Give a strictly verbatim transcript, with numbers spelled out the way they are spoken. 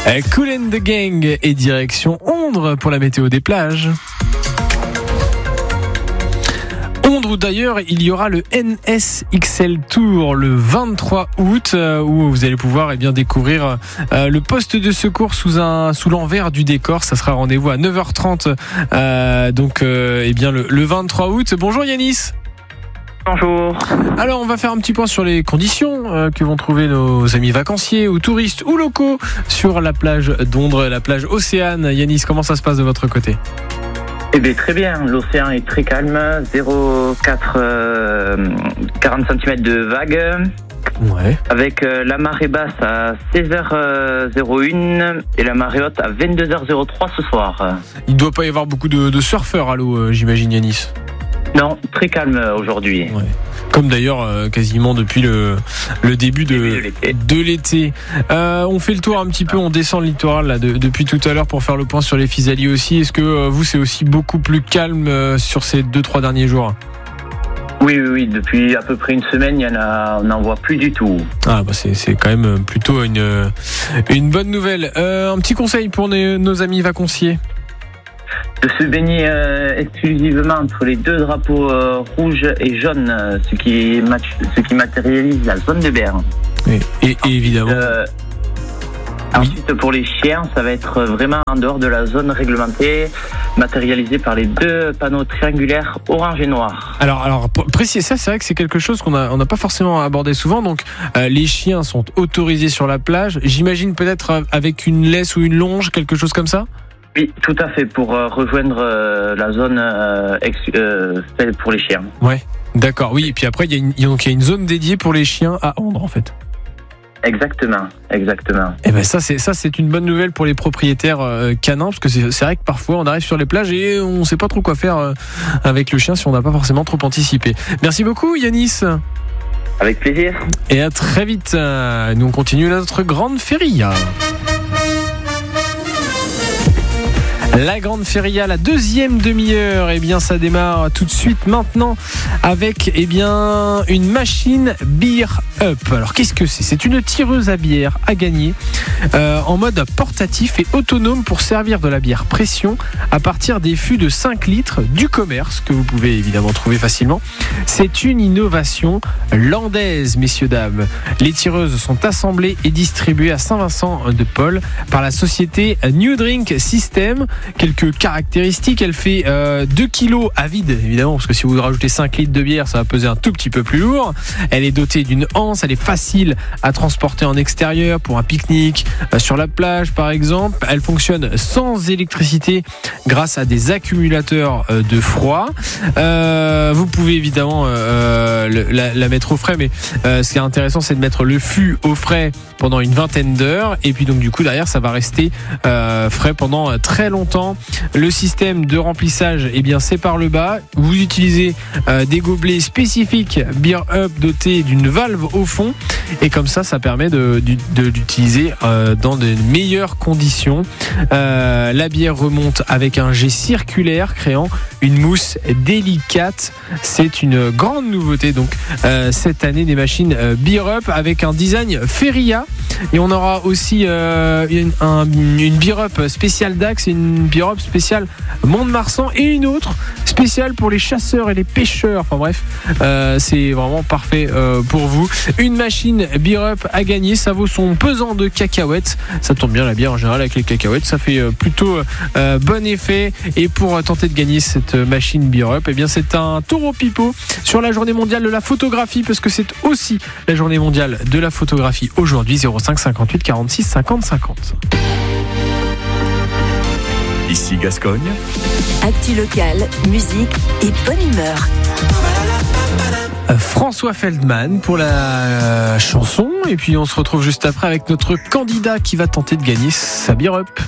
Kool and the Gang et direction Ondres pour la météo des plages. Ondres où d'ailleurs il y aura le N S X L Tour le vingt-trois août euh, où vous allez pouvoir eh bien, découvrir euh, le poste de secours sous, un, sous l'envers du décor. Ça sera rendez-vous à neuf heures trente euh, donc euh, eh bien, le, le vingt-trois août. Bonjour Yanis. Bonjour. Alors on va faire un petit point sur les conditions euh, que vont trouver nos amis vacanciers ou touristes ou locaux sur la plage d'Ondres, la plage Océane. Yanis, comment ça se passe de votre côté ? Eh bien très bien, l'océan est très calme, zéro virgule quatre euh, quarante centimètres de vague. Ouais. Avec euh, la marée basse à seize heures zéro un et la marée haute à vingt-deux heures zéro trois ce soir. Il ne doit pas y avoir beaucoup de, de surfeurs à l'eau, euh, j'imagine Yanis. Non, très calme aujourd'hui. Ouais. Comme d'ailleurs euh, quasiment depuis le, le début de, de l'été. De l'été. Euh, on fait le tour un petit peu, on descend le littoral là, de, depuis tout à l'heure pour faire le point sur les Physaliers aussi. Est-ce que euh, vous c'est aussi beaucoup plus calme euh, sur ces deux trois derniers jours ? Oui, oui, oui, depuis à peu près une semaine, il y en a, on n'en voit plus du tout. Ah bah c'est, c'est quand même plutôt une, une bonne nouvelle. Euh, un petit conseil pour nos, nos amis vacanciers ? De se baigner euh, exclusivement entre les deux drapeaux euh, rouge et jaune, euh, ce qui, match, ce qui matérialise la zone de berre. Et, et, et évidemment. Euh, oui. Ensuite, pour les chiens, ça va être vraiment en dehors de la zone réglementée, matérialisée par les deux panneaux triangulaires orange et noir. Alors, alors préciser ça, c'est vrai que c'est quelque chose qu'on a, on n'a pas forcément abordé souvent. Donc, euh, les chiens sont autorisés sur la plage. J'imagine peut-être avec une laisse ou une longe, quelque chose comme ça ? Oui, tout à fait, pour euh, rejoindre euh, la zone euh, ex, euh, pour les chiens. Ouais, d'accord, oui, et puis après, il y, a une, donc, il y a une zone dédiée pour les chiens à Ondres, en fait. Exactement, exactement. Et ben ça, c'est, ça, c'est une bonne nouvelle pour les propriétaires euh, canins, parce que c'est, c'est vrai que parfois, on arrive sur les plages et on ne sait pas trop quoi faire euh, avec le chien si on n'a pas forcément trop anticipé. Merci beaucoup, Yanis. Avec plaisir. Et à très vite. Nous, on continue notre grande feria. La grande feria, la deuxième demi-heure, eh bien ça démarre tout de suite maintenant avec eh bien une machine Beer Up. Alors qu'est-ce que c'est ? C'est une tireuse à bière à gagner euh, en mode portatif et autonome pour servir de la bière pression à partir des fûts de cinq litres du commerce que vous pouvez évidemment trouver facilement. C'est une innovation landaise, messieurs dames. Les tireuses sont assemblées et distribuées à Saint-Vincent-de-Paul par la société New Drink System. Quelques caractéristiques, elle fait euh, deux kilos à vide, évidemment, parce que si vous rajoutez cinq litres de bière, ça va peser un tout petit peu plus lourd. Elle est dotée d'une anse, elle est facile à transporter en extérieur pour un pique-nique, euh, sur la plage par exemple. Elle fonctionne sans électricité grâce à des accumulateurs euh, de froid. Euh, vous pouvez évidemment euh, le, la, la mettre au frais, mais euh, ce qui est intéressant, c'est de mettre le fût au frais pendant une vingtaine d'heures, et puis donc du coup derrière, ça va rester euh, frais pendant très longtemps. Le système de remplissage, eh bien, c'est par le bas. Vous utilisez euh, des gobelets spécifiques Beer Up dotés d'une valve au fond, et comme ça, ça permet de, de, de l'utiliser euh, dans de meilleures conditions. Euh, la bière remonte avec un jet circulaire créant une mousse délicate. C'est une grande nouveauté donc euh, cette année des machines euh, Beer Up avec un design feria, et on aura aussi euh, une, un, une Beer Up spéciale Dax et une Beer Up spéciale Mont-de-Marsan et une autre spéciale pour les chasseurs et les pêcheurs. Enfin bref, euh, c'est vraiment parfait euh, pour vous. Une machine Beer Up à gagner, ça vaut son pesant de cacahuètes. Ça tombe bien, la bière en général avec les cacahuètes, ça fait euh, plutôt euh, bon effet. Et pour tenter de gagner cette machine Beer Up, eh bien c'est un tour au pipeau sur la journée mondiale de la photographie, parce que c'est aussi la journée mondiale de la photographie aujourd'hui. Zéro cinq cinquante-huit quarante-six cinquante cinquante. Ici Gascogne. Actu locale, musique et bonne humeur. François Feldman pour la chanson, et puis on se retrouve juste après avec notre candidat qui va tenter de gagner sa Beer Up.